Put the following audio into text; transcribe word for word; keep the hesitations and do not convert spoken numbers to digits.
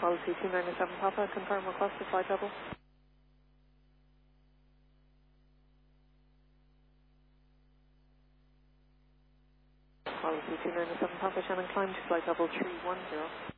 Policy two nine seven Papa, confirm request to flight level. Policy two nine seven Papa, Shannon climb to flight level three one zero.